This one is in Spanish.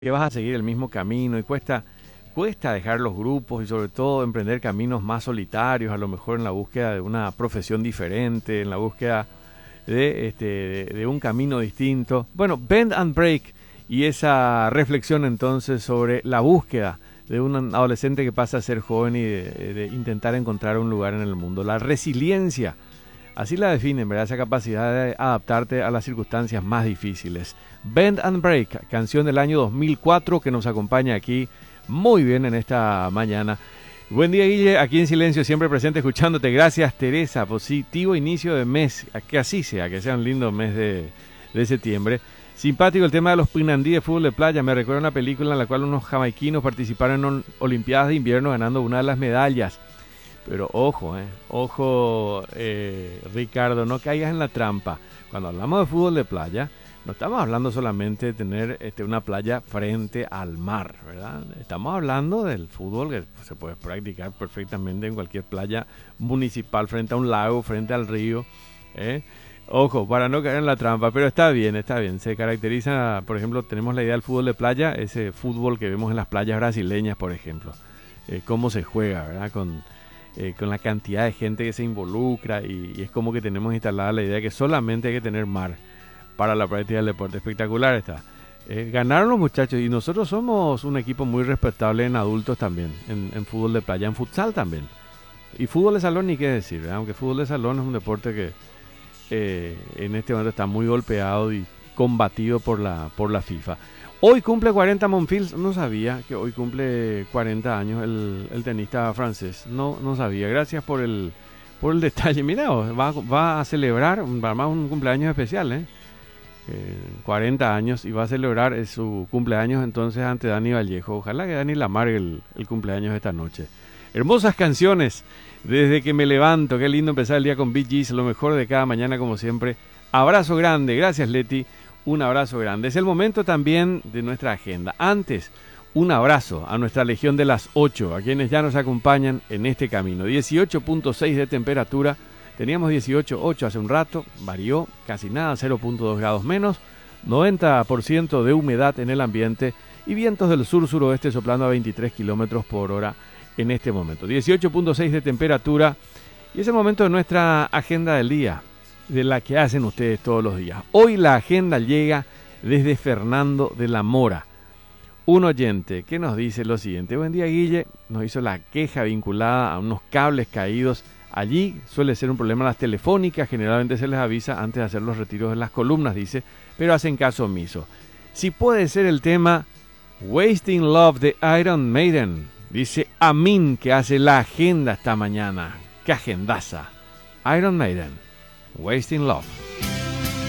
que vas a seguir el mismo camino y cuesta dejar los grupos y sobre todo emprender caminos más solitarios, a lo mejor en la búsqueda de una profesión diferente, en la búsqueda de un camino distinto. Bueno, Bend and Break y esa reflexión entonces sobre la búsqueda de un adolescente que pasa a ser joven y de intentar encontrar un lugar en el mundo. La resiliencia, así la definen, ¿verdad? Esa capacidad de adaptarte a las circunstancias más difíciles. Bend and Break, canción del año 2004 que nos acompaña aquí muy bien en esta mañana. Buen día, Guille, aquí en silencio, siempre presente escuchándote. Gracias, Teresa. Positivo inicio de mes, que así sea, que sea un lindo mes de septiembre. Simpático el tema de los Pinandí de fútbol de playa. Me recuerda una película en la cual unos jamaiquinos participaron en Olimpiadas de invierno ganando una de las medallas. Pero ojo, Ricardo, no caigas en la trampa. Cuando hablamos de fútbol de playa, no estamos hablando solamente de tener una playa frente al mar, ¿verdad? Estamos hablando del fútbol que se puede practicar perfectamente en cualquier playa municipal, frente a un lago, frente al río. Ojo, para no caer en la trampa, pero está bien. Se caracteriza, por ejemplo, tenemos la idea del fútbol de playa, ese fútbol que vemos en las playas brasileñas, por ejemplo. Cómo se juega, ¿verdad? Con la cantidad de gente que se involucra y es como que tenemos instalada la idea de que solamente hay que tener mar para la práctica del deporte. Espectacular está. Ganaron los muchachos y nosotros somos un equipo muy respetable en adultos también, en fútbol de playa, en futsal también. Y fútbol de salón ni qué decir, ¿verdad? Aunque fútbol de salón es un deporte que en este momento está muy golpeado y combatido por la FIFA. Hoy cumple 40 Monfils, no sabía que hoy cumple 40 años el tenista francés, no sabía. Gracias por el detalle. Mira, va a celebrar más un cumpleaños especial, 40 años y va a celebrar su cumpleaños entonces ante Dani Vallejo. Ojalá que Dani la amargue el cumpleaños de esta noche. Hermosas canciones desde que me levanto. Qué lindo empezar el día con Bee Gees, lo mejor de cada mañana como siempre. Abrazo grande, gracias Leti, un abrazo grande. Es el momento también de nuestra agenda. Antes, un abrazo a nuestra legión de las 8, a quienes ya nos acompañan en este camino. 18.6 de temperatura. Teníamos 18.8 hace un rato, varió casi nada, 0.2 grados menos, 90% de humedad en el ambiente y vientos del sur-suroeste soplando a 23 kilómetros por hora en este momento. 18.6 de temperatura y es el momento de nuestra agenda del día, de la que hacen ustedes todos los días. Hoy la agenda llega desde Fernando de la Mora, un oyente que nos dice lo siguiente. Buen día, Guille, nos hizo la queja vinculada a unos cables caídos. Allí suele ser un problema las telefónicas, generalmente se les avisa antes de hacer los retiros de las columnas, dice, pero hacen caso omiso. Si puede ser el tema Wasting Love de Iron Maiden, dice Amin, que hace la agenda esta mañana. ¡Qué agendaza! Iron Maiden, Wasting Love.